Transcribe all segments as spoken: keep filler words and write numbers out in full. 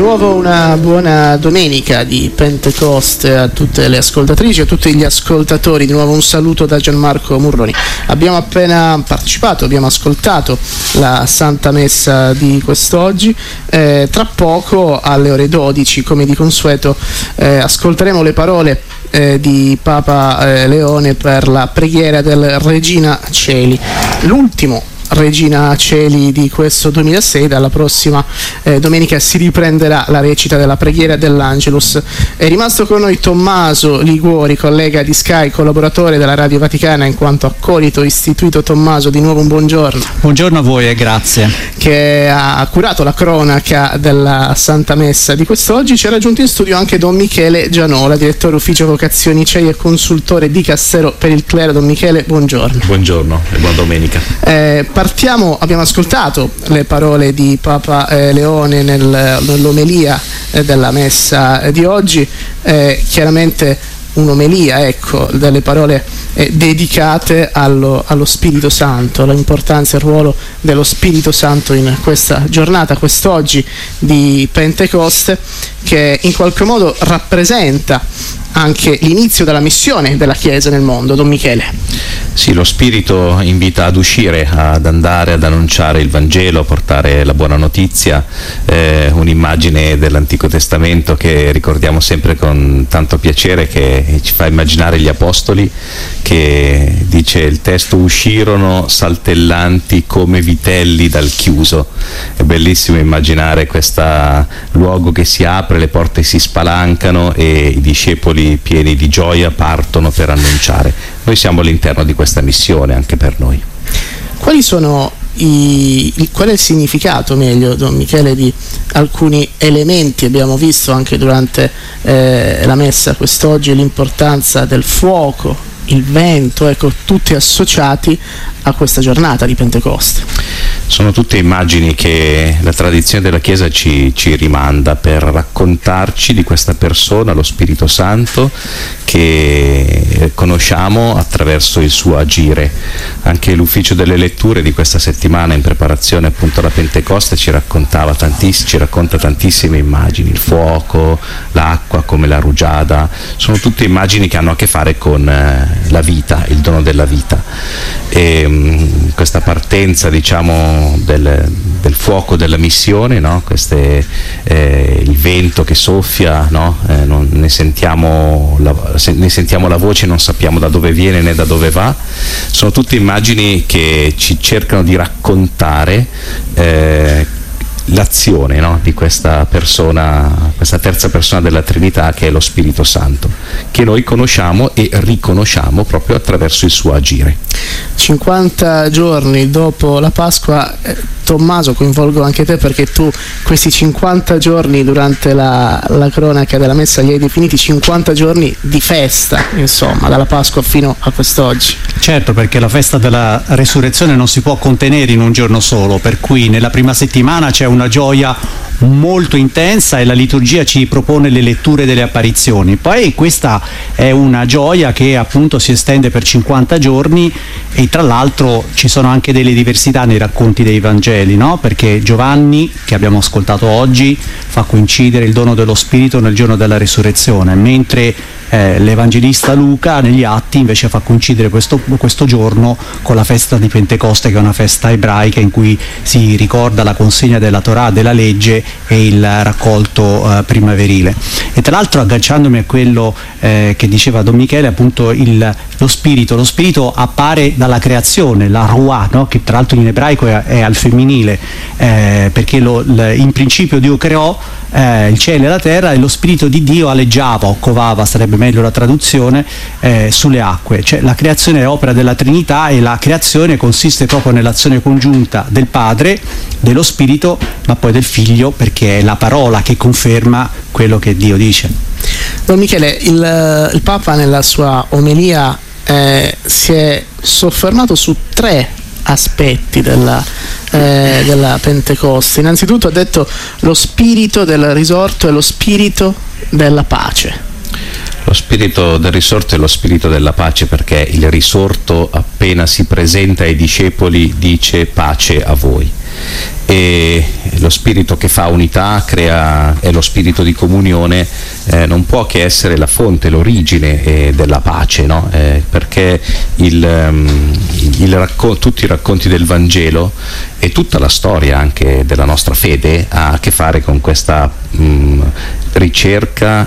nuovo una buona domenica di Pentecoste a tutte le ascoltatrici, a tutti gli ascoltatori. Di nuovo un saluto da Gianmarco Murroni. Abbiamo appena partecipato, abbiamo ascoltato la Santa Messa di quest'oggi. Eh, tra poco alle ore dodici, come di consueto, eh, ascolteremo le parole eh, di Papa eh, Leone per la preghiera del Regina Coeli, l'ultimo Regina Coeli di questo duemilasei. Dalla prossima eh, domenica si riprenderà la recita della preghiera dell'Angelus. È rimasto con noi Tommaso Liguori, collega di Sky, collaboratore della Radio Vaticana in quanto accolito istituito. Tommaso, di nuovo un buongiorno. Buongiorno a voi e grazie. Che ha curato la cronaca della Santa Messa di quest'oggi. Ci ha raggiunto in studio anche Don Michele Gianola, direttore ufficio vocazioni C E I e consultore di Castero per il Clero. Don Michele, buongiorno. Buongiorno e buona domenica. Eh, Partiamo, abbiamo ascoltato le parole di Papa eh, Leone nel, nell'omelia eh, della messa eh, di oggi, eh, chiaramente un'omelia, ecco, delle parole eh, dedicate allo, allo Spirito Santo, l'importanza e il ruolo dello Spirito Santo in questa giornata, quest'oggi di Pentecoste, che in qualche modo rappresenta anche l'inizio della missione della Chiesa nel mondo. Don Michele. Sì, lo Spirito invita ad uscire, ad andare ad annunciare il Vangelo, a portare la buona notizia, eh, un'immagine dell'Antico Testamento che ricordiamo sempre con tanto piacere, che ci fa immaginare gli Apostoli, che dice il testo: uscirono saltellanti come vitelli dal chiuso. È bellissimo immaginare questo luogo che si apre, le porte si spalancano e i discepoli pieni di gioia partono per annunciare. Noi siamo all'interno di questa missione anche per noi. Quali sono i, qual è il significato, meglio, Don Michele, di alcuni elementi? Abbiamo visto anche durante eh, la messa quest'oggi l'importanza del fuoco, il vento, ecco, tutti associati a questa giornata di Pentecoste. Sono tutte immagini che la tradizione della Chiesa ci, ci rimanda per raccontarci di questa persona, lo Spirito Santo, che conosciamo attraverso il suo agire. Anche l'ufficio delle letture di questa settimana in preparazione appunto alla Pentecoste ci raccontava tantiss- ci racconta tantissime immagini: il fuoco, l'acqua come la rugiada, sono tutte immagini che hanno a che fare con eh, la vita, il dono della vita. E mh, questa partenza, diciamo, del, del fuoco della missione, no? Queste, eh, il vento che soffia, no? eh, non, ne, sentiamo la, se, ne sentiamo la voce, non sappiamo da dove viene né da dove va. Sono tutte immagini che ci cercano di raccontare eh, l'azione, no? di questa persona, questa terza persona della Trinità, che è lo Spirito Santo, che noi conosciamo e riconosciamo proprio attraverso il suo agire. cinquanta giorni dopo la Pasqua, eh, Tommaso, coinvolgo anche te perché tu questi cinquanta giorni durante la, la cronaca della messa li hai definiti cinquanta giorni di festa, insomma, dalla Pasqua fino a quest'oggi. Certo, perché la festa della resurrezione non si può contenere in un giorno solo, per cui nella prima settimana c'è una gioia molto intensa e la liturgia ci propone le letture delle apparizioni. Poi questa è una gioia che appunto si estende per cinquanta giorni, e tra l'altro ci sono anche delle diversità nei racconti dei Vangeli, no? Perché Giovanni, che abbiamo ascoltato oggi, fa coincidere il dono dello Spirito nel giorno della resurrezione, mentre eh, l'Evangelista Luca negli Atti invece fa coincidere questo, questo giorno con la festa di Pentecoste, che è una festa ebraica in cui si ricorda la consegna della Torah, della legge, e il raccolto eh, primaverile. E tra l'altro, agganciandomi a quello eh, che diceva Don Michele, appunto il, lo Spirito, lo Spirito appare dalla creazione, la Ruah, no? Che tra l'altro in ebraico è, è al femminile, eh, perché lo, l, in principio Dio creò eh, il cielo e la terra, e lo Spirito di Dio aleggiava o covava, sarebbe meglio la traduzione, eh, sulle acque. Cioè la creazione è opera della Trinità, e la creazione consiste proprio nell'azione congiunta del Padre, dello Spirito, ma poi del Figlio, perché è la parola che conferma quello che Dio dice. Don Michele, il, il Papa nella sua omelia eh, si è soffermato su tre aspetti della, eh, della Pentecoste. Innanzitutto ha detto lo spirito del risorto e lo spirito della pace. Lo spirito del risorto è lo spirito della pace, perché il risorto, appena si presenta ai discepoli, dice pace a voi. e lo spirito che fa unità crea, è lo spirito di comunione, eh, non può che essere la fonte, l'origine eh, della pace, no? eh, perché il, um, il racco- tutti i racconti del Vangelo e tutta la storia anche della nostra fede ha a che fare con questa um, ricerca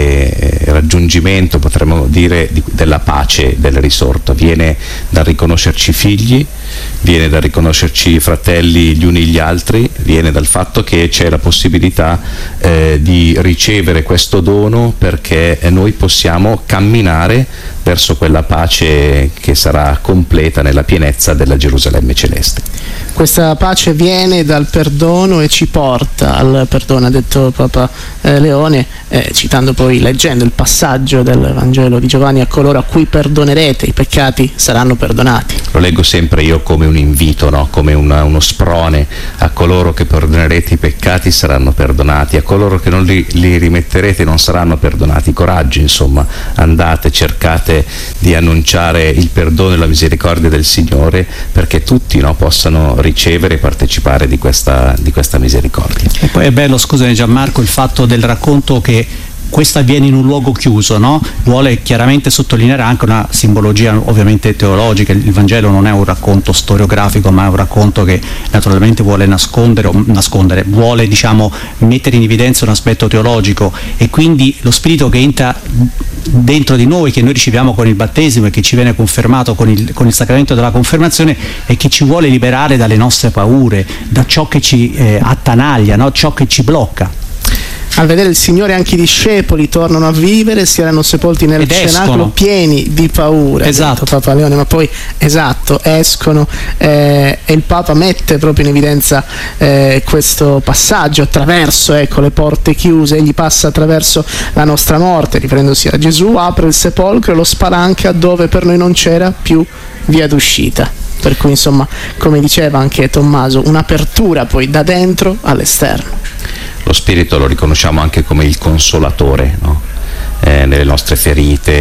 e raggiungimento, potremmo dire, di, della pace del risorto. Viene dal riconoscerci figli, viene dal riconoscerci fratelli gli uni gli altri, viene dal fatto che c'è la possibilità eh, di ricevere questo dono perché noi possiamo camminare verso quella pace che sarà completa nella pienezza della Gerusalemme celeste. Questa pace viene dal perdono e ci porta al perdono, ha detto Papa eh, Leone, eh, citando poi, leggendo il passaggio del Vangelo di Giovanni: a coloro a cui perdonerete i peccati saranno perdonati. Lo leggo sempre io come un invito, no? Come una, uno sprone: a coloro che perdonerete i peccati saranno perdonati, a coloro che non li, li rimetterete non saranno perdonati. Coraggio, insomma, andate, cercate di annunciare il perdono e la misericordia del Signore perché tutti, no, possano ricevere e partecipare di questa, di questa misericordia. E poi è bello, scusami Gianmarco, il fatto del racconto che questo avviene in un luogo chiuso, no? Vuole chiaramente sottolineare anche una simbologia ovviamente teologica. Il Vangelo non è un racconto storiografico, ma è un racconto che naturalmente vuole nascondere, o nascondere vuole diciamo mettere in evidenza un aspetto teologico, e quindi lo spirito che entra dentro di noi, che noi riceviamo con il battesimo e che ci viene confermato con il, con il sacramento della confermazione, e che ci vuole liberare dalle nostre paure, da ciò che ci eh, attanaglia, no? Ciò che ci blocca. Al vedere il Signore anche i discepoli tornano a vivere, si erano sepolti nel Ed cenacolo escono. pieni di paura, Esatto. Papa Leone, ma poi esatto, escono eh, e il Papa mette proprio in evidenza eh, questo passaggio attraverso ecco, le porte chiuse. Egli passa attraverso la nostra morte, riprendendosi a Gesù, apre il sepolcro e lo spalanca dove per noi non c'era più via d'uscita. Per cui insomma, come diceva anche Tommaso, un'apertura poi da dentro all'esterno. Lo Spirito lo riconosciamo anche come il consolatore, no? eh, nelle nostre ferite,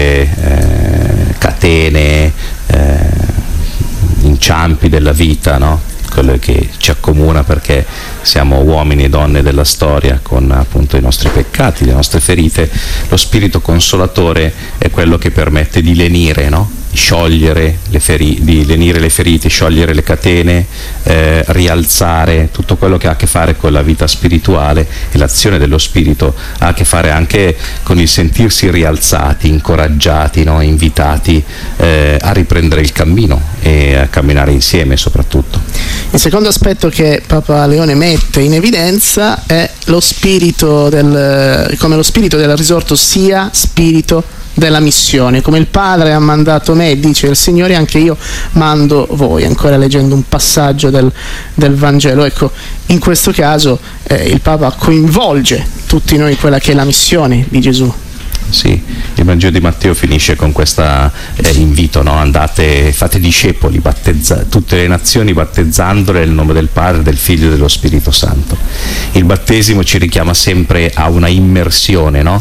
eh, catene, eh, inciampi della vita, no? Quello che ci accomuna perché siamo uomini e donne della storia con appunto i nostri peccati, le nostre ferite. Lo Spirito consolatore è quello che permette di lenire, no? Sciogliere le ferite, di lenire le ferite, sciogliere le catene, eh, rialzare tutto quello che ha a che fare con la vita spirituale. E l'azione dello Spirito ha a che fare anche con il sentirsi rialzati, incoraggiati, no? Invitati eh, a riprendere il cammino e a camminare insieme soprattutto. Il secondo aspetto che Papa Leone mette in evidenza è lo spirito del, come lo spirito del risorto sia spirito della missione. Come il Padre ha mandato me, dice il Signore, anche io mando voi. Ancora leggendo un passaggio del, del Vangelo. Ecco, in questo caso eh, il Papa coinvolge tutti noi in quella che è la missione di Gesù. Sì, il Vangelo di Matteo finisce con questo eh, invito, no? Andate, fate discepoli, battezza, tutte le nazioni, battezzandole nel nome del Padre, del Figlio e dello Spirito Santo. Il battesimo ci richiama sempre a una immersione, no?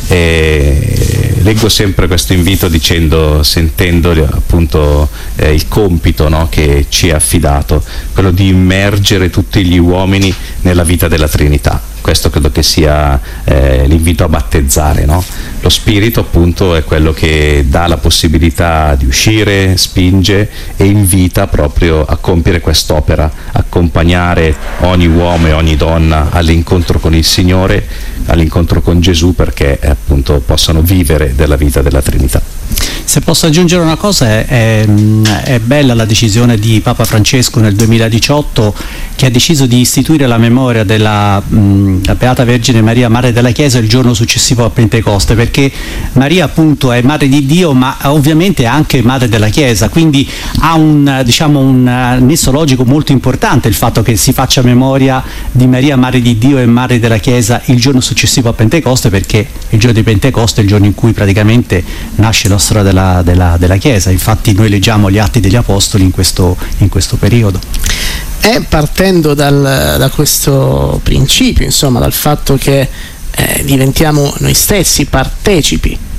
E leggo sempre questo invito dicendo, sentendo appunto eh, il compito, no? Che ci è affidato, quello di immergere tutti gli uomini nella vita della Trinità. Questo credo che sia eh, l'invito a battezzare, no? Lo Spirito appunto è quello che dà la possibilità di uscire, spinge e invita proprio a compiere quest'opera, accompagnare ogni uomo e ogni donna all'incontro con il Signore, all'incontro con Gesù, perché eh, appunto possano vivere della vita della Trinità. Se posso aggiungere una cosa, è, è, è bella la decisione di Papa Francesco nel duemiladiciotto, che ha deciso di istituire la memoria della mh, la Beata Vergine Maria, Madre della Chiesa, il giorno successivo a Pentecoste, perché Maria appunto è Madre di Dio, ma ovviamente è anche Madre della Chiesa, quindi ha un, diciamo, un nesso logico molto importante il fatto che si faccia memoria di Maria, Madre di Dio e Madre della Chiesa il giorno successivo a Pentecoste, perché il giorno di Pentecoste è il giorno in cui praticamente nasce la storia della, della, della Chiesa. Infatti noi leggiamo gli Atti degli Apostoli in questo, in questo periodo. E partendo dal, da questo principio, insomma, dal fatto che eh, diventiamo noi stessi partecipi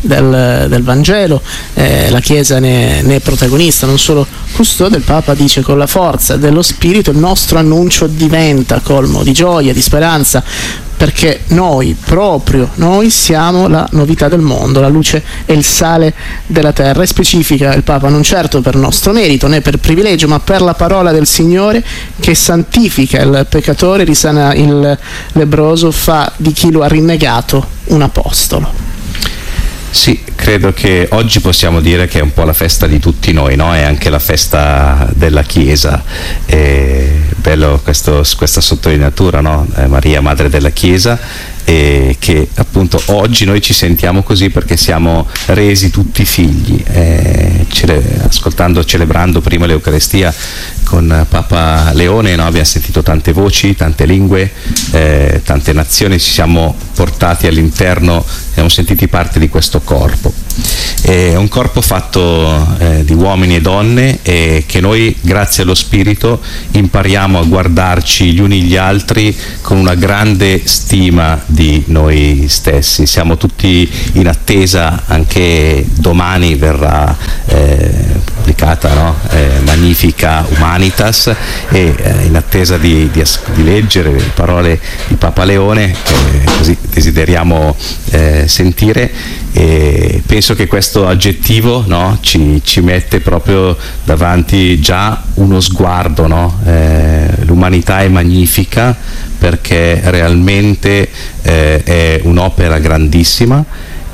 del, del Vangelo, eh, la Chiesa ne, ne è protagonista, non solo custode. Il Papa dice: con la forza dello Spirito il nostro annuncio diventa colmo di gioia, di speranza, perché noi, proprio noi, siamo la novità del mondo, la luce e il sale della terra. E specifica il Papa: non certo per nostro merito né per privilegio, ma per la parola del Signore che santifica il peccatore, risana il lebbroso, fa di chi lo ha rinnegato un apostolo. Sì, credo che oggi possiamo dire che è un po' la festa di tutti noi, no? È anche la festa della Chiesa. È bello questo, questa sottolineatura, no? Maria, Madre della Chiesa, e che appunto oggi noi ci sentiamo così perché siamo resi tutti figli. Eh, cele, ascoltando, celebrando prima l'Eucaristia con Papa Leone, no? Abbiamo sentito tante voci, tante lingue, eh, tante nazioni, ci siamo portati all'interno, siamo sentiti parte di questo corpo. È un corpo fatto eh, di uomini e donne, e che noi, grazie allo Spirito, impariamo a guardarci gli uni gli altri con una grande stima di noi stessi. Siamo tutti in attesa, anche domani verrà eh, pubblicata, no? eh, Magnifica Humanitas, e eh, in attesa di, di, di leggere le parole di Papa Leone, che così desideriamo eh, sentire. E penso che questo aggettivo, no, ci, ci mette proprio davanti già uno sguardo, no? Eh, l'umanità è magnifica perché realmente eh, è un'opera grandissima,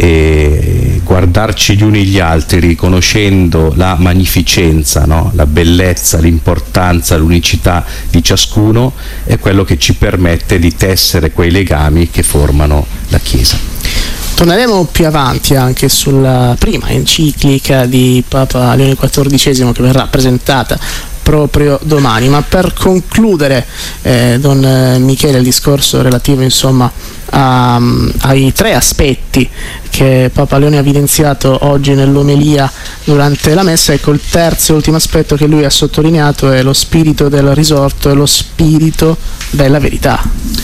e guardarci gli uni gli altri riconoscendo la magnificenza, no? La bellezza, l'importanza, l'unicità di ciascuno è quello che ci permette di tessere quei legami che formano la Chiesa. Torneremo più avanti anche sulla prima enciclica di Papa Leone quattordicesimo, che verrà presentata proprio domani, ma per concludere, eh, Don Michele, il discorso relativo insomma a, ai tre aspetti che Papa Leone ha evidenziato oggi nell'omelia durante la messa, ecco, il terzo e ultimo aspetto che lui ha sottolineato è lo spirito del risorto e lo spirito della verità.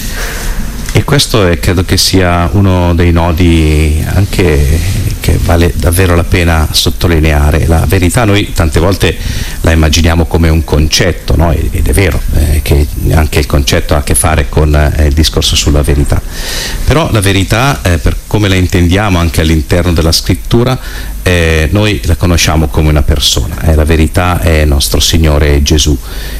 E questo è, credo che sia uno dei nodi anche che vale davvero la pena sottolineare. La verità noi tante volte la immaginiamo come un concetto, no? Ed è vero eh, che anche il concetto ha a che fare con eh, il discorso sulla verità. Però la verità, eh, per come la intendiamo anche all'interno della scrittura, eh, noi la conosciamo come una persona. Eh, la verità è nostro Signore Gesù.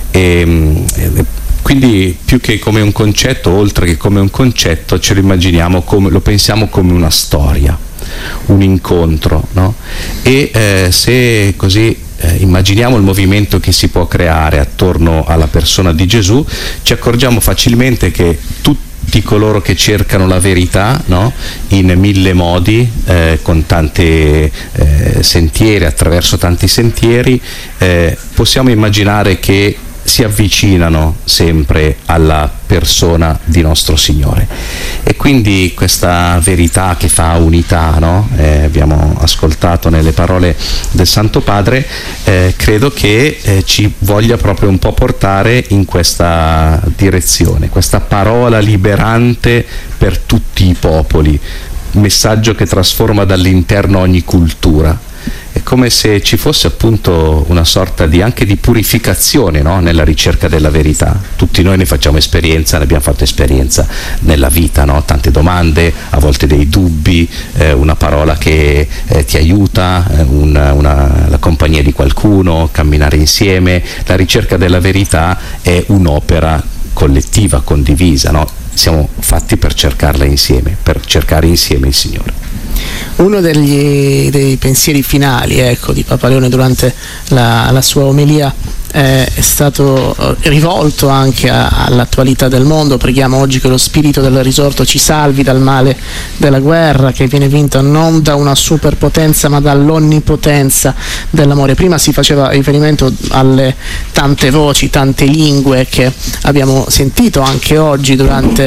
E, eh, Quindi più che come un concetto, oltre che come un concetto, ce lo immaginiamo come, lo pensiamo come una storia, un incontro, no? E eh, se così eh, immaginiamo il movimento che si può creare attorno alla persona di Gesù, ci accorgiamo facilmente che tutti coloro che cercano la verità, no? In mille modi, eh, con tanti eh, sentieri, attraverso tanti sentieri, eh, possiamo immaginare che si avvicinano sempre alla persona di nostro Signore. E quindi questa verità che fa unità, no? eh, abbiamo ascoltato nelle parole del Santo Padre, eh, credo che eh, ci voglia proprio un po' portare in questa direzione, questa parola liberante per tutti i popoli, un messaggio che trasforma dall'interno ogni cultura. È come se ci fosse appunto una sorta di anche di purificazione, no? Nella ricerca della verità. Tutti noi ne facciamo esperienza, ne abbiamo fatto esperienza nella vita, no? Tante domande, a volte dei dubbi, eh, una parola che eh, ti aiuta, eh, una, una, la compagnia di qualcuno, camminare insieme. La ricerca della verità è un'opera collettiva, condivisa, no? Siamo fatti per cercarla insieme, per cercare insieme il Signore. Uno degli, dei pensieri finali, ecco, di Papa Leone durante la, la sua omelia eh, è stato rivolto anche a, all'attualità del mondo. Preghiamo oggi che lo spirito del risorto ci salvi dal male della guerra, che viene vinta non da una superpotenza ma dall'onnipotenza dell'amore. Prima si faceva riferimento alle tante voci, tante lingue che abbiamo sentito anche oggi durante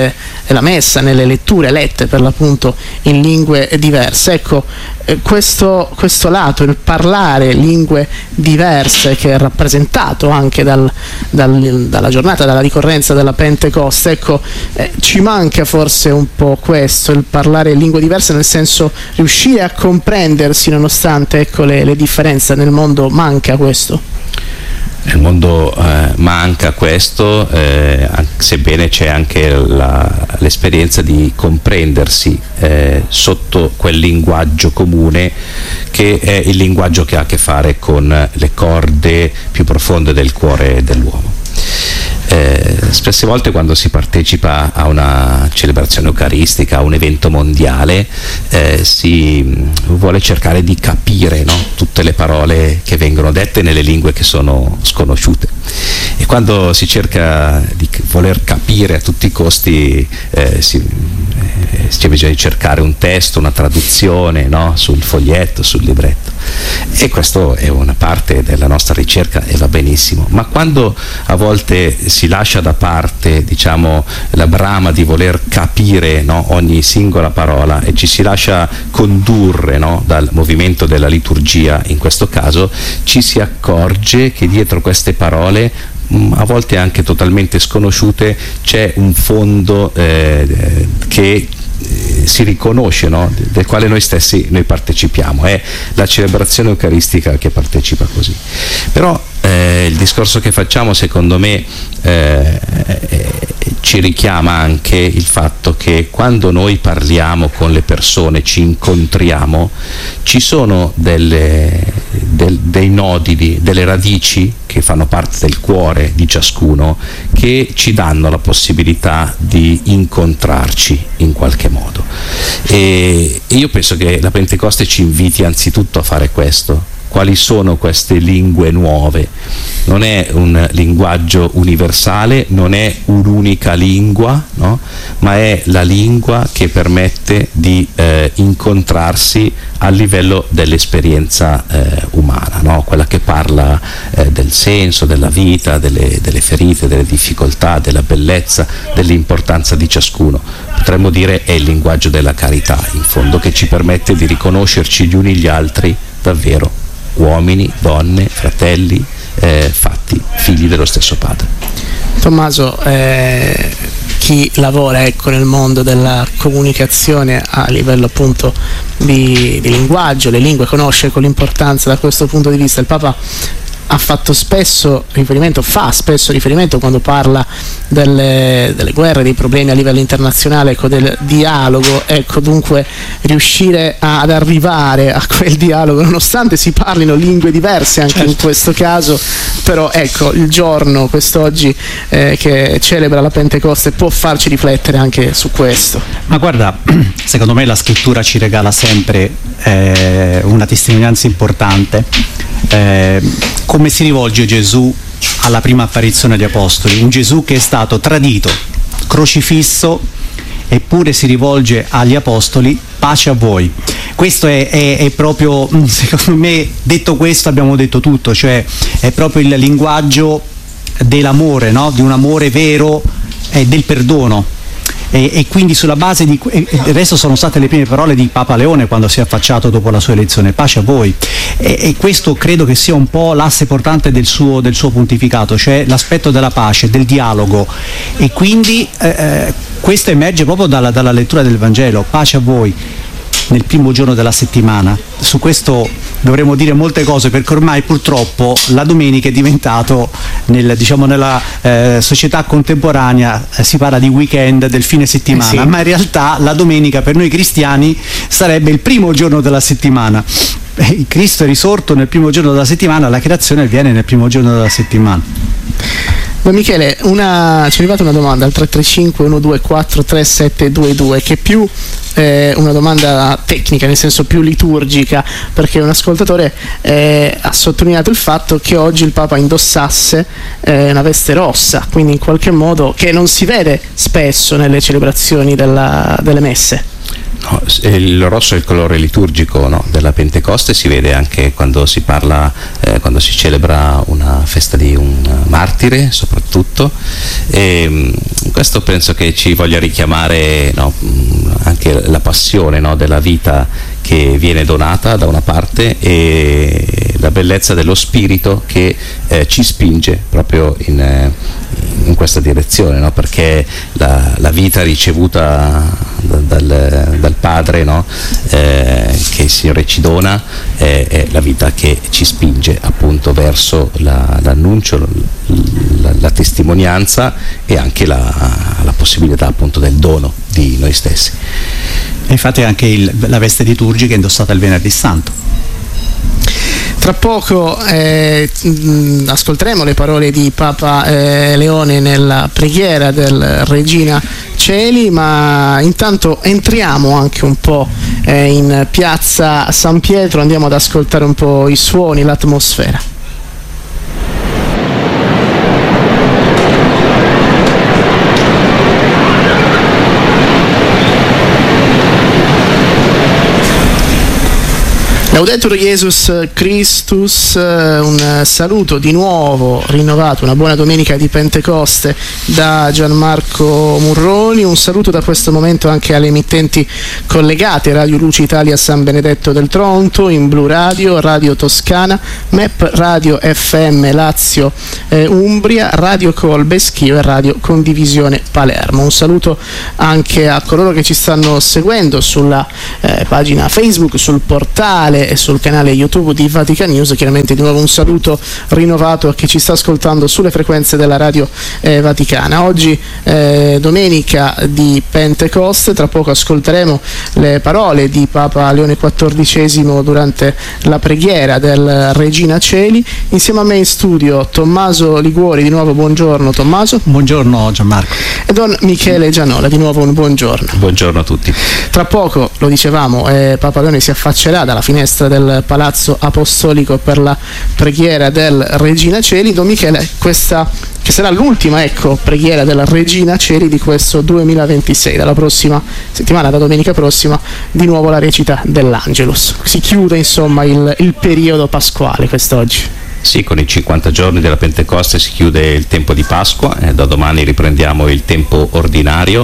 la messa, nelle letture lette per l'appunto in lingue diverse. Ecco, eh, questo, questo lato, il parlare lingue diverse, che è rappresentato anche dal, dal, dalla giornata, dalla ricorrenza della Pentecoste, ecco, eh, ci manca forse un po' questo, il parlare lingue diverse, nel senso riuscire a comprendersi nonostante, ecco, le, le differenze. Nel mondo manca questo. Nel mondo eh, manca questo, eh, sebbene c'è anche la, l'esperienza di comprendersi eh, sotto quel linguaggio comune, che è il linguaggio che ha a che fare con le corde più profonde del cuore dell'uomo. Eh, spesse volte quando si partecipa a una celebrazione eucaristica, a un evento mondiale, eh, si vuole cercare di capire, no, tutte le parole che vengono dette nelle lingue che sono sconosciute, e quando si cerca di voler capire a tutti i costi eh, si, eh, c'è bisogno di cercare un testo, una traduzione, no, sul foglietto, sul libretto, e questo è una parte della nostra ricerca e va benissimo, ma quando a volte si lascia da parte, diciamo, la brama di voler capire, no, ogni singola parola, e ci si lascia condurre, no, dal movimento della liturgia, in questo caso ci si accorge che dietro queste parole, a volte anche totalmente sconosciute, c'è un fondo eh, che si riconosce, no? Del quale noi stessi noi partecipiamo. È la celebrazione eucaristica che partecipa così. Però eh, il discorso che facciamo, secondo me, eh, eh, ci richiama anche il fatto che quando noi parliamo con le persone, ci incontriamo, ci sono delle, del, dei nodi, delle radici che fanno parte del cuore di ciascuno, che ci danno la possibilità di incontrarci in qualche modo. E io penso che la Pentecoste ci inviti anzitutto a fare questo. Quali sono queste lingue nuove? Non è un linguaggio universale, non è un'unica lingua, no? Ma è la lingua che permette di eh, incontrarsi a livello dell'esperienza eh, umana, no? Quella che parla eh, del senso, della vita, delle, delle ferite, delle difficoltà, della bellezza, dell'importanza di ciascuno. Potremmo dire è il linguaggio della carità, in fondo, che ci permette di riconoscerci gli uni gli altri davvero uomini, donne, fratelli, eh, fatti figli dello stesso Padre. Tommaso, eh, chi lavora, ecco, nel mondo della comunicazione a livello appunto di, di linguaggio, le lingue, conosce con l'importanza da questo punto di vista. Il Papa ha fatto spesso riferimento, fa spesso riferimento quando parla delle, delle guerre, dei problemi a livello internazionale, ecco, del dialogo, ecco, dunque riuscire a, ad arrivare a quel dialogo, nonostante si parlino lingue diverse anche, certo, in questo caso, però ecco, il giorno, quest'oggi eh, che celebra la Pentecoste, può farci riflettere anche su questo. Ma guarda, secondo me la scrittura ci regala sempre eh, una testimonianza importante. Eh, come si rivolge Gesù alla prima apparizione agli Apostoli? Un Gesù che è stato tradito, crocifisso, eppure si rivolge agli Apostoli: pace a voi. Questo è, è, è proprio, secondo me, detto questo abbiamo detto tutto, cioè è proprio il linguaggio dell'amore, no? Di un amore vero e del perdono. E, e quindi sulla base di e il resto sono state le prime parole di Papa Leone quando si è affacciato dopo la sua elezione: pace a voi. E, e questo credo che sia un po' l'asse portante del suo, del suo pontificato, cioè l'aspetto della pace, del dialogo, e quindi eh, questo emerge proprio dalla, dalla lettura del Vangelo: pace a voi, nel primo giorno della settimana. Su questo dovremmo dire molte cose, perché ormai purtroppo la domenica è diventato, nel, diciamo, nella eh, società contemporanea eh, si parla di weekend, del fine settimana, eh sì. Ma in realtà la domenica per noi cristiani sarebbe il primo giorno della settimana. Il Cristo è risorto nel primo giorno della settimana, la creazione avviene nel primo giorno della settimana. Don Michele, una, ci è arrivata una domanda al tre tre cinque uno due quattro tre sette due due, che è più eh, una domanda tecnica, nel senso più liturgica, perché un ascoltatore eh, ha sottolineato il fatto che oggi il Papa indossasse eh, una veste rossa, quindi in qualche modo che non si vede spesso nelle celebrazioni della, delle messe. No, il rosso è il colore liturgico, no, della Pentecoste, si vede anche quando si parla, eh, quando si celebra una festa di un martire soprattutto, e questo penso che ci voglia richiamare, no, anche la passione, no, della vita che viene donata da una parte e la bellezza dello spirito che eh, ci spinge proprio in, eh, in questa direzione, no? Perché la, la vita ricevuta da, dal, dal Padre, no? eh, che il Signore ci dona, è, è la vita che ci spinge appunto verso la, l'annuncio, la, la testimonianza e anche la, la possibilità appunto del dono di noi stessi. E infatti anche il, la veste liturgica è indossata il Venerdì Santo. Tra poco eh, mh, ascolteremo le parole di Papa eh, Leone nella preghiera del Regina Coeli, ma intanto entriamo anche un po' eh, in piazza San Pietro, andiamo ad ascoltare un po' i suoni, l'atmosfera. Laudetur Jesus Christus, un saluto di nuovo rinnovato, una buona domenica di Pentecoste da Gianmarco Murroni, un saluto da questo momento anche alle emittenti collegate, Radio Luce Italia San Benedetto del Tronto, in Blu Radio, Radio Toscana, M E P Radio F M Lazio eh, Umbria, Radio Colbe Schio e Radio Condivisione Palermo. Un saluto anche a coloro che ci stanno seguendo sulla eh, pagina Facebook, sul portale e sul canale YouTube di Vatican News. Chiaramente di nuovo un saluto rinnovato a chi ci sta ascoltando sulle frequenze della radio eh, vaticana. Oggi eh, domenica di Pentecoste, tra poco ascolteremo le parole di Papa Leone quattordicesimo durante la preghiera del Regina Coeli. Insieme a me in studio Tommaso Liguori, di nuovo buongiorno Tommaso. Buongiorno Gianmarco. E Don Michele Gianola, di nuovo un buongiorno. Buongiorno a tutti. Tra poco, lo dicevamo, eh, Papa Leone si affaccerà dalla finestra del Palazzo Apostolico per la preghiera del Regina Coeli. Don Michele, questa che sarà l'ultima ecco, preghiera della Regina Coeli di questo duemilaventisei, dalla prossima settimana, da domenica prossima, di nuovo la recita dell'Angelus. Si chiude insomma il, il periodo pasquale quest'oggi. Sì, con i cinquanta giorni della Pentecoste si chiude il tempo di Pasqua, eh, da domani riprendiamo il tempo ordinario.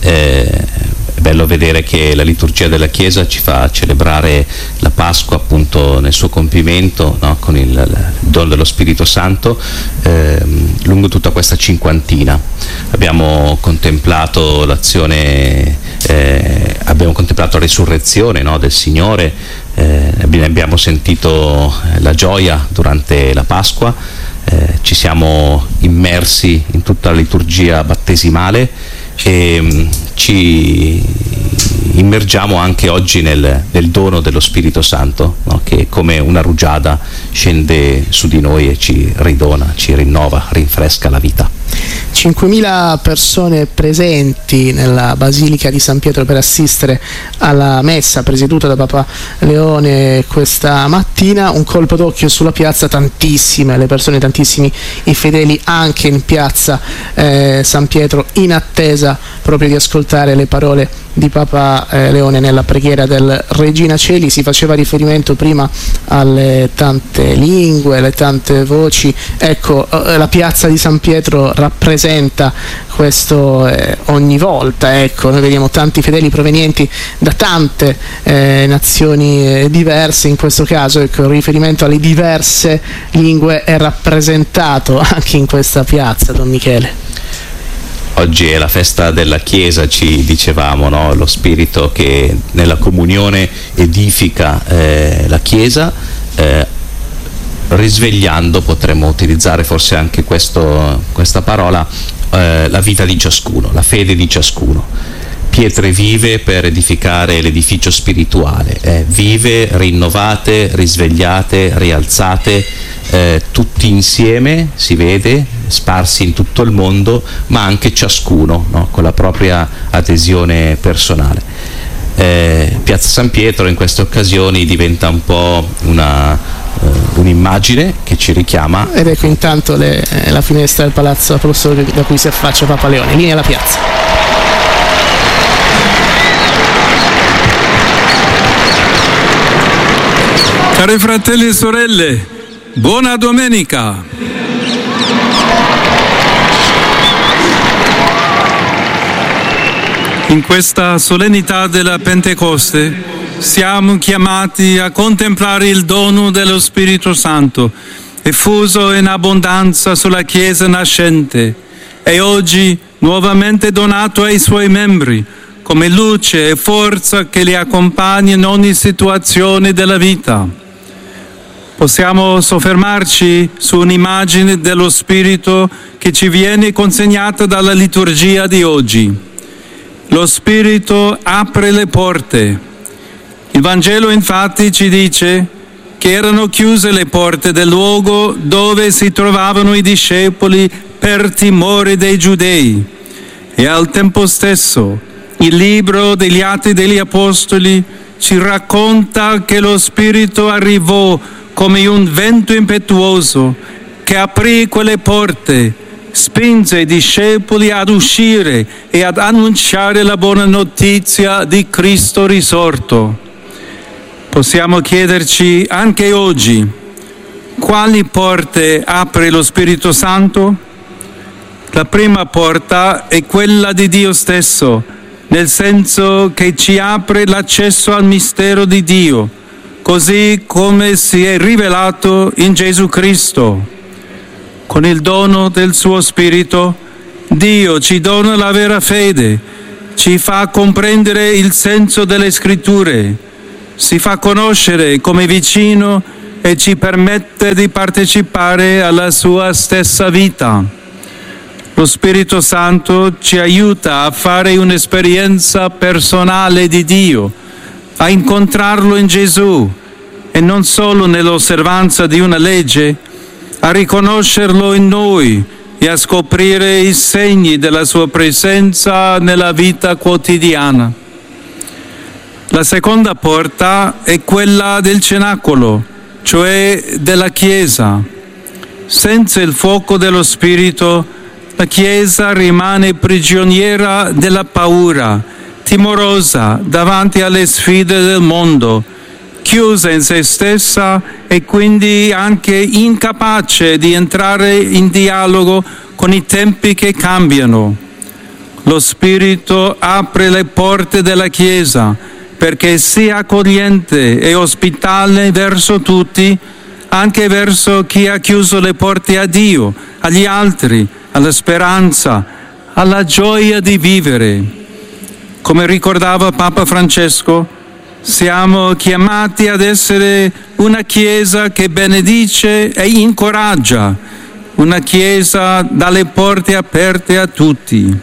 Eh, È bello vedere che la liturgia della Chiesa ci fa celebrare la Pasqua appunto nel suo compimento, no? Con il, il dono dello Spirito Santo ehm, lungo tutta questa cinquantina. Abbiamo contemplato l'azione, eh, abbiamo contemplato la risurrezione, no? Del Signore, eh, ne abbiamo sentito la gioia durante la Pasqua, eh, ci siamo immersi in tutta la liturgia battesimale e mh, ci immergiamo anche oggi nel, nel dono dello Spirito Santo, no? Che come una rugiada scende su di noi e ci ridona, ci rinnova, rinfresca la vita. cinquemila persone presenti nella Basilica di San Pietro per assistere alla messa presieduta da Papa Leone questa mattina. Un colpo d'occhio sulla piazza, tantissime le persone, tantissimi i fedeli anche in piazza eh, San Pietro, in attesa proprio di ascoltare le parole di Papa eh, Leone nella preghiera del Regina Coeli. Si faceva riferimento prima alle tante lingue, alle tante voci. Ecco, eh, la piazza di San Pietro rappresenta questo eh, ogni volta. Ecco, noi vediamo tanti fedeli provenienti da tante eh, nazioni eh, diverse. In questo caso, ecco, il riferimento alle diverse lingue è rappresentato anche in questa piazza, Don Michele. Oggi è la festa della Chiesa, ci dicevamo, no? Lo spirito che nella comunione edifica eh, la Chiesa, eh, risvegliando, potremmo utilizzare forse anche questo, questa parola, eh, la vita di ciascuno, la fede di ciascuno. Pietre vive per edificare l'edificio spirituale, eh, vive, rinnovate, risvegliate, rialzate, eh, tutti insieme, si vede, sparsi in tutto il mondo, ma anche ciascuno, no? Con la propria adesione personale. Eh, Piazza San Pietro in queste occasioni diventa un po' una, uh, un'immagine che ci richiama. Ed ecco intanto le, eh, la finestra del Palazzo Apostolico da cui si affaccia Papa Leone, linea alla piazza. Cari fratelli e sorelle, buona domenica! In questa solennità della Pentecoste siamo chiamati a contemplare il dono dello Spirito Santo, effuso in abbondanza sulla Chiesa nascente e oggi nuovamente donato ai suoi membri, come luce e forza che li accompagna in ogni situazione della vita. Possiamo soffermarci su un'immagine dello Spirito che ci viene consegnata dalla liturgia di oggi. Lo Spirito apre le porte. Il Vangelo infatti ci dice che erano chiuse le porte del luogo dove si trovavano i discepoli per timore dei giudei e al tempo stesso il libro degli Atti degli Apostoli ci racconta che lo Spirito arrivò come un vento impetuoso che aprì quelle porte, spinge i discepoli ad uscire e ad annunciare la buona notizia di Cristo risorto. Possiamo chiederci anche oggi quali porte apre lo Spirito Santo? La prima porta è quella di Dio stesso, nel senso che ci apre l'accesso al mistero di Dio, così come si è rivelato in Gesù Cristo. Con il dono del suo Spirito, Dio ci dona la vera fede, ci fa comprendere il senso delle Scritture, si fa conoscere come vicino e ci permette di partecipare alla sua stessa vita. Lo Spirito Santo ci aiuta a fare un'esperienza personale di Dio, a incontrarlo in Gesù e non solo nell'osservanza di una legge, a riconoscerlo in noi e a scoprire i segni della sua presenza nella vita quotidiana. La seconda porta è quella del cenacolo, cioè della Chiesa. Senza il fuoco dello Spirito, la Chiesa rimane prigioniera della paura, timorosa davanti alle sfide del mondo, chiusa in se stessa e quindi anche incapace di entrare in dialogo con i tempi che cambiano. Lo Spirito apre le porte della Chiesa perché sia accogliente e ospitale verso tutti, anche verso chi ha chiuso le porte a Dio, agli altri, alla speranza, alla gioia di vivere. Come ricordava Papa Francesco, siamo chiamati ad essere una Chiesa che benedice e incoraggia, una Chiesa dalle porte aperte a tutti.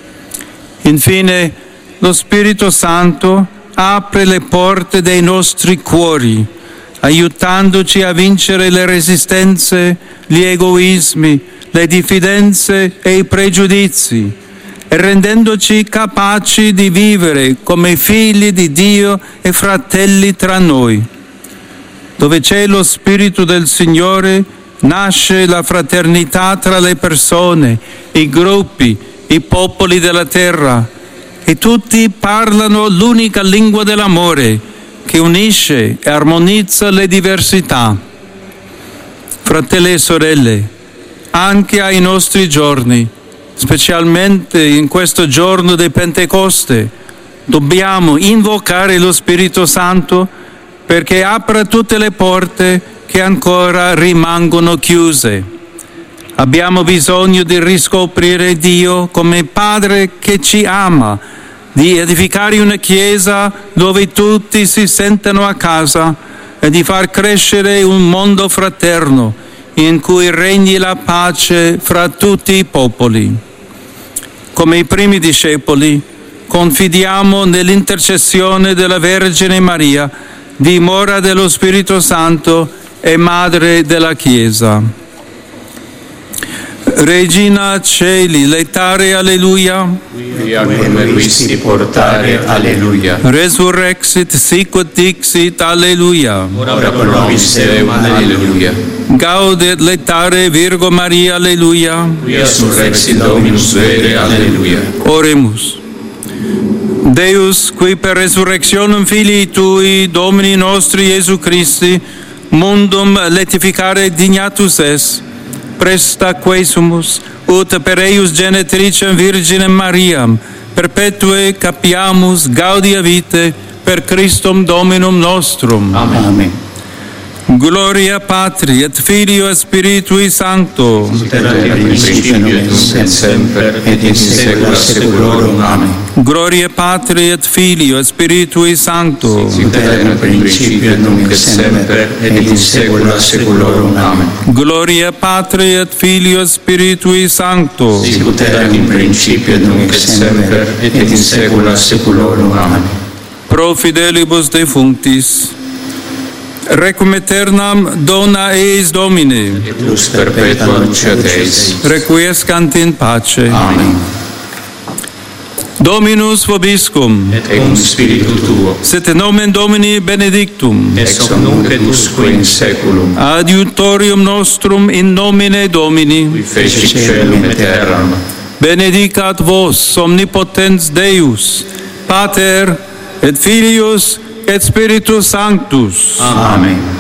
Infine, lo Spirito Santo apre le porte dei nostri cuori, aiutandoci a vincere le resistenze, gli egoismi, le diffidenze e i pregiudizi, e rendendoci capaci di vivere come figli di Dio e fratelli tra noi. Dove c'è lo Spirito del Signore, nasce la fraternità tra le persone, i gruppi, i popoli della terra, e tutti parlano l'unica lingua dell'amore, che unisce e armonizza le diversità. Fratelli e sorelle, anche ai nostri giorni, specialmente in questo giorno di Pentecoste, dobbiamo invocare lo Spirito Santo perché apra tutte le porte che ancora rimangono chiuse. Abbiamo bisogno di riscoprire Dio come Padre che ci ama, di edificare una Chiesa dove tutti si sentano a casa e di far crescere un mondo fraterno in cui regni la pace fra tutti i popoli. Come i primi discepoli, confidiamo nell'intercessione della Vergine Maria, dimora dello Spirito Santo e Madre della Chiesa. Regina Celi, letare alleluia. Quia come visti portare alleluia. Resurrexit sicut dixit alleluia. Ora pro nobis Deum alleluia. Gaudet letare Virgo Maria alleluia. Quia surrexit Dominus vere alleluia. Oremus. Deus, qui per resurrectionem Filii Tui, Domini nostri Iesu Christi, mundum letificare dignatus es, presta quesumus, ut per eius genetricem Virginem Mariam, perpetue capiamus gaudia vitae per Christum Dominum nostrum. Amen. Amen. Gloria Patri et Filio et Spiritui Sancto. Ut erat in principio et semper et in saecula saeculorum. Amen. Gloria Patri et Filio et Spiritui Sancto. Ut erat in principio et semper et in saecula saeculorum. Amen. Gloria Patri et Filio et Spiritui Sancto. Ut erat in principio et semper et in saecula saeculorum. Amen. Pro fidelibus defunctis, requiem aeternam dona eis Domine, Et lux perpetua luceat eis. requiescant in pace. Amen. Dominus vobiscum, Et cum spiritu tuo, sit nomen Domini benedictum, ex hoc nunc et usque in saeculum, adiutorium nostrum in nomine Domini, qui feci caelum et terram, benedicat vos omnipotens Deus, Pater et Filius et Spiritus Sanctus. Amen.